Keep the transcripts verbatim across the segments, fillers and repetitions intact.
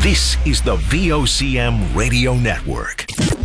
This is the V O C M Radio Network.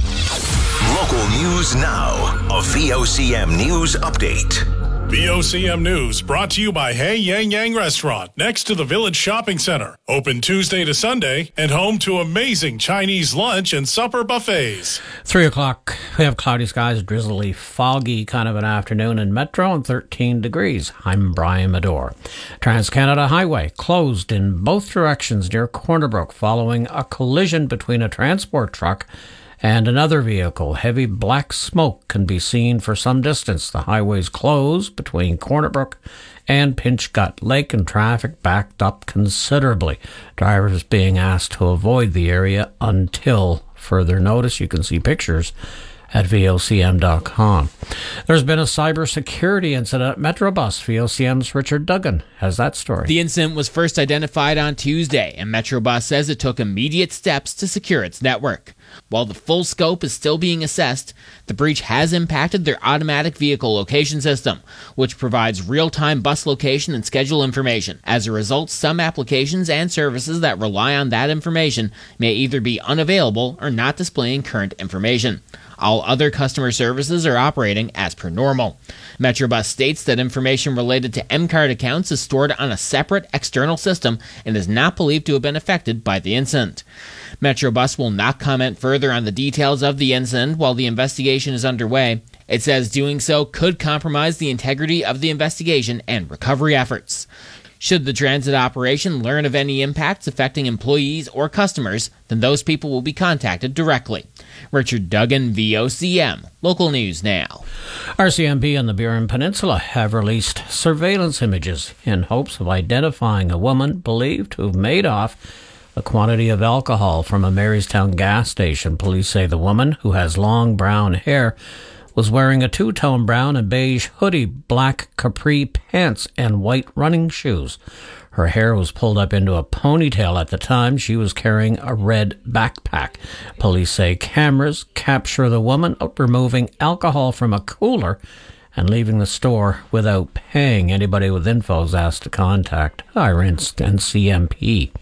Local news now. A V O C M News Update. V O C M News brought to you by Hey Yang Yang Restaurant next to the Village Shopping Center. Open Tuesday to Sunday and home to amazing Chinese lunch and supper buffets. Three o'clock, we have cloudy skies, drizzly, foggy kind of an afternoon in Metro and thirteen degrees. I'm Brian Medore. Trans-Canada Highway closed in both directions near Corner Brook following a collision between a transport truck and another vehicle. Heavy black smoke can be seen for some distance. The highway's closed between Corner Brook and Pinchgut Lake, and traffic backed up considerably. Drivers being asked to avoid the area until further notice. You can see pictures at V O C M dot com. There's been a cybersecurity incident at Metrobus. V O C M's Richard Duggan has that story. The incident was first identified on Tuesday, and Metrobus says it took immediate steps to secure its network. While the full scope is still being assessed, the breach has impacted their automatic vehicle location system, which provides real-time bus location and schedule information. As a result, some applications and services that rely on that information may either be unavailable or not displaying current information. All other customer services are operating as per normal. Metrobus states that information related to M-Card accounts is stored on a separate external system and is not believed to have been affected by the incident. Metrobus will not comment further on the details of the incident while the investigation is underway. It says doing so could compromise the integrity of the investigation and recovery efforts. Should the transit operation learn of any impacts affecting employees or customers, then those people will be contacted directly. Richard Duggan, V O C M. Local News Now. R C M P and the Burin Peninsula have released surveillance images in hopes of identifying a woman believed to have made off a quantity of alcohol from a Marystown gas station. Police say the woman, who has long brown hair, was wearing a two-tone brown and beige hoodie, black capri pants, and white running shoes. Her hair was pulled up into a ponytail at the time. She was carrying a red backpack. Police say cameras capture the woman removing alcohol from a cooler and leaving the store without paying. Anybody with info is asked to contact I R N C and C M P.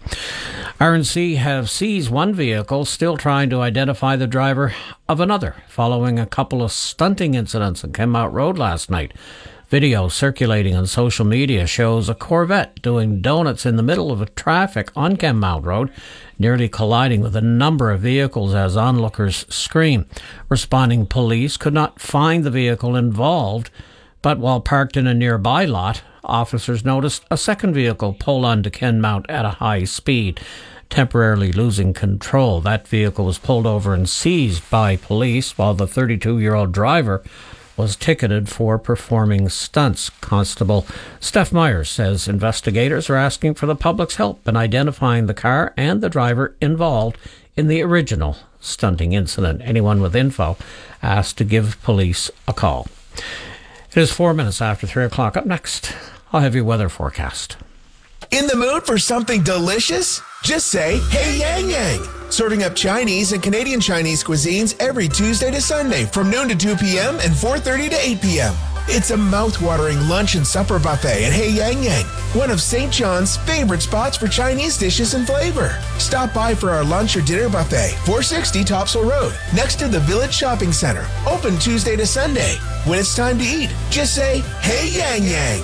R N C have seized one vehicle, still trying to identify the driver of another, following a couple of stunting incidents on Kenmount Road last night. Video circulating on social media shows a Corvette doing donuts in the middle of traffic on Kenmount Road, nearly colliding with a number of vehicles as onlookers scream. Responding police could not find the vehicle involved, but while parked in a nearby lot, officers noticed a second vehicle pull onto Kenmount at a high speed, temporarily losing control. That vehicle was pulled over and seized by police, while the thirty-two-year-old driver was ticketed for performing stunts. Constable Steph Myers says investigators are asking for the public's help in identifying the car and the driver involved in the original stunting incident. Anyone with info asked to give police a call. It is four minutes after three o'clock. Up next, I'll have your weather forecast. In the mood for something delicious? Just say, Hey Yang Yang. Serving up Chinese and Canadian Chinese cuisines every Tuesday to Sunday from noon to two p.m. and four thirty to eight p.m. It's a mouth-watering lunch and supper buffet at Hey Yang Yang, one of Saint John's favorite spots for Chinese dishes and flavor. Stop by for our lunch or dinner buffet, four sixty Topsail Road, next to the Village Shopping Center. Open Tuesday to Sunday. When it's time to eat, just say, Hey Yang Yang.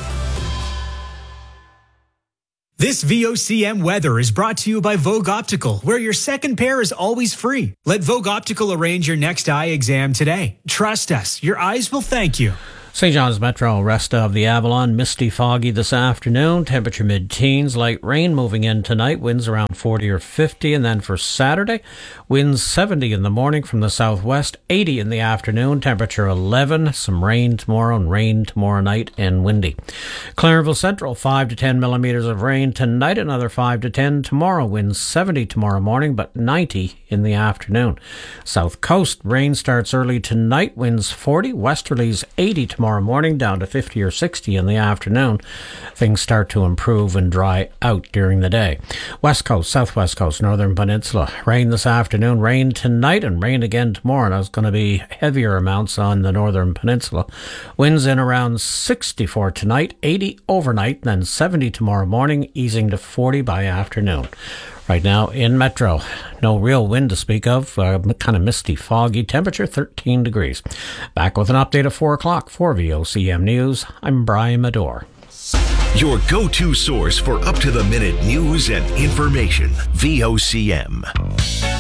This V O C M weather is brought to you by Vogue Optical, where your second pair is always free. Let Vogue Optical arrange your next eye exam today. Trust us, your eyes will thank you. Saint John's Metro, rest of the Avalon, misty, foggy this afternoon, temperature mid-teens, light rain moving in tonight, winds around forty or fifty, and then for Saturday, winds seventy in the morning from the southwest, eighty in the afternoon, temperature eleven, some rain tomorrow and rain tomorrow night, and windy. Clarenville Central, five to ten millimeters of rain tonight, another five to ten tomorrow, winds seventy tomorrow morning, but ninety in the afternoon. South Coast, rain starts early tonight, winds forty, westerlies eighty tomorrow morning, down to fifty or sixty in the afternoon. Things start to improve and dry out during the day. West Coast, Southwest Coast, Northern Peninsula, rain this afternoon, rain tonight, and rain again tomorrow. Now it's going to be heavier amounts on the Northern Peninsula. Winds in around sixty-four tonight, eighty overnight, then seventy tomorrow morning, easing to forty by afternoon. Right now in Metro, no real wind to speak of, uh, kind of misty, foggy, temperature thirteen degrees. Back with an update at four o'clock for V O C M News. I'm Brian Medore. Your go-to source for up-to-the-minute news and information. V O C M.